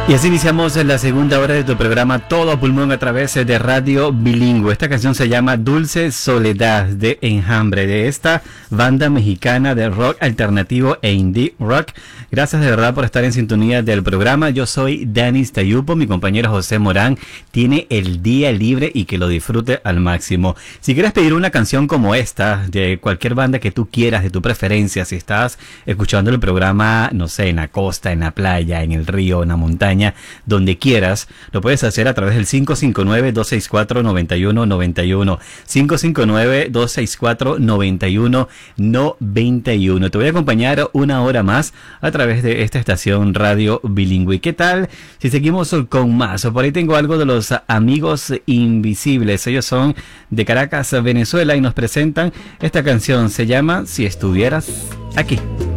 Y así iniciamos la segunda hora de tu programa Todo a Pulmón a través de Radio Bilingüe. Esta canción se llama Dulce Soledad de Enjambre, de esta banda mexicana de rock alternativo e indie rock. Gracias de verdad por estar en sintonía del programa. Yo soy Danis Tayupo, mi compañero José Morán tiene el día libre y que lo disfrute al máximo. Si quieres pedir una canción como esta, de cualquier banda que tú quieras, de tu preferencia, si estás escuchando el programa, no sé, en la costa, en la playa, en el río, en la montaña, donde quieras, lo puedes hacer a través del 559-264-9191, 559-264-9191. Te voy a acompañar una hora más a través de esta estación Radio Bilingüe. ¿Qué tal si seguimos con más? Por ahí tengo algo de los Amigos Invisibles. Ellos son de Caracas, Venezuela, y nos presentan esta canción. Se llama Si estuvieras aquí.